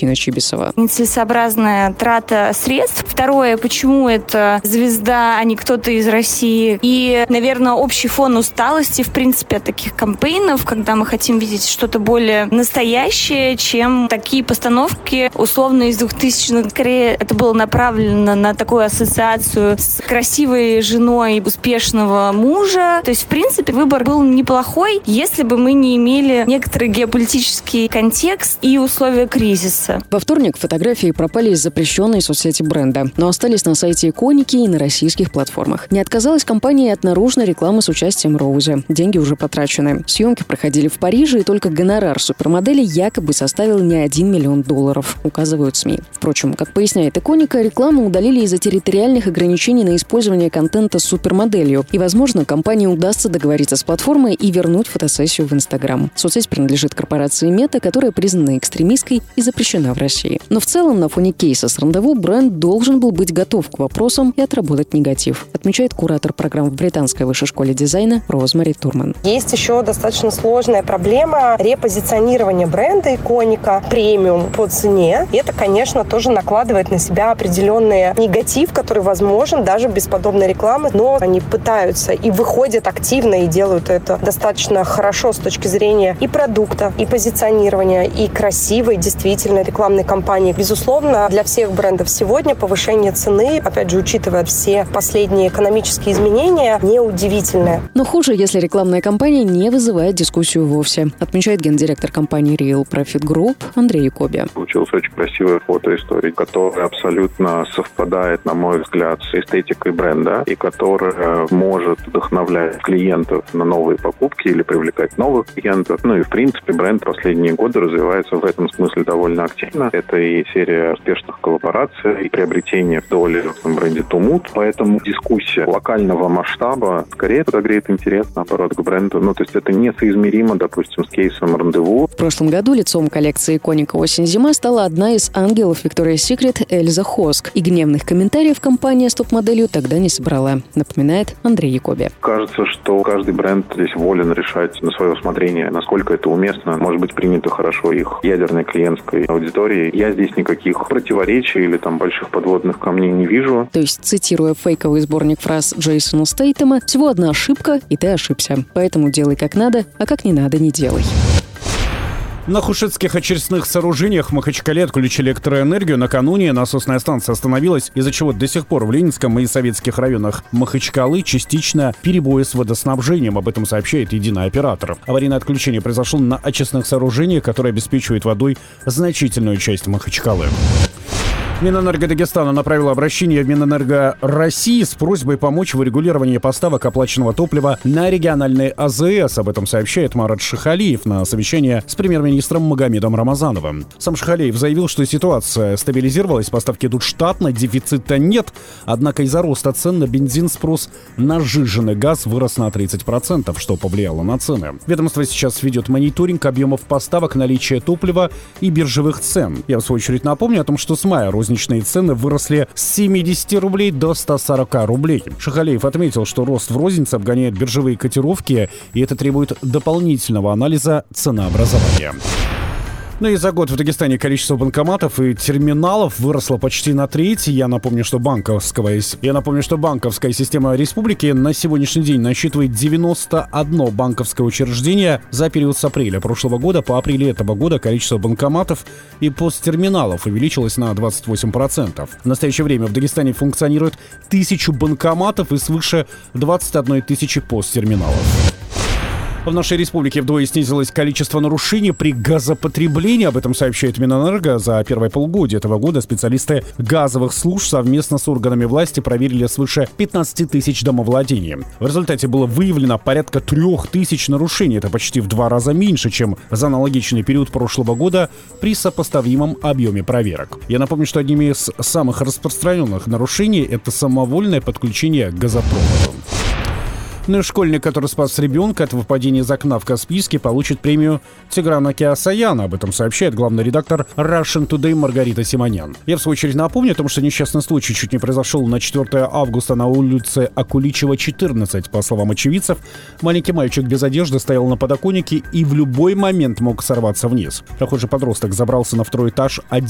Валентина Чибисова. Нецелесообразная трата средств. Второе, почему это звезда, а не кто-то из России. И, наверное, общий фон усталости, в принципе, от таких кампейнов, когда мы хотим видеть что-то более настоящее, чем такие постановки, условно, из 2000-х. Скорее, это было направлено на такую ассоциацию с красивой женой успешного мужа. То есть, в принципе, выбор был неплохой, если бы мы не имели некоторый геополитический контекст и условия кризиса. Во вторник фотографии пропали из запрещенной соцсети бренда, но остались на сайте Иконики и на российских платформах. Не отказалась компания от наружной рекламы с участием Роузи. Деньги уже потрачены. Съемки проходили в Париже, и только гонорар супермодели якобы составил не $1 миллион, указывают СМИ. Впрочем, как поясняет Иконика, рекламу удалили из-за территориальных ограничений на использование контента с супермоделью. И, возможно, компании удастся договориться с платформой и вернуть фотосессию в Инстаграм. Соцсеть принадлежит корпорации Мета, которая признана экстремистской и запрещена в России. Но в целом, на фоне кейса с рандеву, бренд должен был быть готов к вопросам и отработать негатив, отмечает куратор программ в Британской высшей школе дизайна Розмари Турман. Есть еще достаточно сложная проблема репозиционирования бренда Иконика премиум по цене. И это, конечно, тоже накладывает на себя определенный негатив, который возможен даже без подобной рекламы. Но они пытаются и выходят активно и делают это достаточно хорошо с точки зрения и продукта, и позиционирования, и красивой, действительно, рекламной кампании. Безусловно, для всех брендов сегодня повышение цены, опять же, учитывая все последние экономические изменения, неудивительное. Но хуже, если рекламная кампания не вызывает дискуссию вовсе, отмечает гендиректор компании Real Profit Group Андрей Якоби. Получилась очень красивая фотоистория, которая абсолютно совпадает, на мой взгляд, с эстетикой бренда и которая может вдохновлять клиентов на новые покупки или привлекать новых клиентов. Ну и, в принципе, бренд последние годы развивается в этом смысле довольно активно. Это и серия успешных коллабораций, и приобретение в доли в бренде Тумут. Поэтому дискуссия локального масштаба скорее подогреет интерес, наоборот, к бренду. Ну, то есть это несоизмеримо, допустим, с кейсом рандеву. В прошлом году лицом коллекции Иконика осень-зима стала одна из ангелов Victoria's Secret Эльза Хоск. И гневных комментариев компания с топ-моделью тогда не собрала, напоминает Андрей Якоби. Кажется, что каждый бренд здесь волен решать на свое усмотрение, насколько это уместно. Может быть, принято хорошо их ядерной клиентской аудитории. Я здесь никаких противоречий или там больших подводных камней не вижу. То есть, цитируя фейковый сборник фраз Джейсона Стейтема, всего одна ошибка, и ты ошибся. Поэтому делай как надо, а как не надо, не делай. На хушетских очистных сооружениях в Махачкале отключили электроэнергию. Накануне насосная станция остановилась, из-за чего до сих пор в Ленинском и советских районах Махачкалы частично перебои с водоснабжением. Об этом сообщает единый оператор. Аварийное отключение произошло на очистных сооружениях, которые обеспечивают водой значительную часть Махачкалы. Минэнерго Дагестана направила обращение в Минэнерго России с просьбой помочь в урегулировании поставок оплаченного топлива на региональные АЗС. Об этом сообщает Марат Шахалиев на совещании с премьер-министром Магомедом Рамазановым. Сам Шахалиев заявил, что ситуация стабилизировалась, поставки идут штатно, дефицита нет. Однако из-за роста цен на бензин спрос на сжиженный газ вырос на 30%, что повлияло на цены. Ведомство сейчас ведет мониторинг объемов поставок, наличия топлива и биржевых цен. Я, в свою очередь, напомню о том, что с мая розничные цены выросли с 70 рублей до 140 рублей. Шахалиев отметил, что рост в рознице обгоняет биржевые котировки, и это требует дополнительного анализа ценообразования. Ну и за год в Дагестане количество банкоматов и терминалов выросло почти на треть. Я напомню, что банковская система республики на сегодняшний день насчитывает 91 банковское учреждение. За период с апреля прошлого года по апрель этого года количество банкоматов и посттерминалов увеличилось на 28%. В настоящее время в Дагестане функционирует 1000 банкоматов и свыше 21 тысячи посттерминалов. В нашей республике вдвое снизилось количество нарушений при газопотреблении. Об этом сообщает Минэнерго. За первое полугодие этого года специалисты газовых служб совместно с органами власти проверили свыше 15 тысяч домовладений. В результате было выявлено порядка 3000 нарушений. Это почти в 2 раза меньше, чем за аналогичный период прошлого года при сопоставимом объеме проверок. Я напомню, что одними из самых распространенных нарушений это самовольное подключение к газопроводу. Ну и школьник, который спас ребенка от выпадения из окна в Каспийске, получит премию Тиграна Кеосаяна. Об этом сообщает главный редактор Russian Today Маргарита Симонян. Я, в свою очередь, напомню о том, что несчастный случай чуть не произошел на 4 августа на улице Акуличева, 14. По словам очевидцев, маленький мальчик без одежды стоял на подоконнике и в любой момент мог сорваться вниз. Прохожий подросток забрался на 2-й этаж один